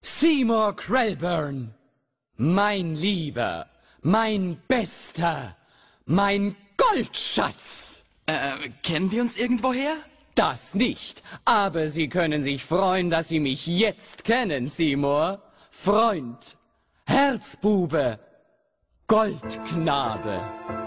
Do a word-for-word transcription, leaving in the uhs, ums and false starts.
Seymour Krellburn, mein Lieber, mein Bester, mein Goldschatz. Äh, kennen wir uns irgendwoher? Das nicht, aber Sie können sich freuen, dass Sie mich jetzt kennen, Seymour. Freund, Herzbube, Goldknabe.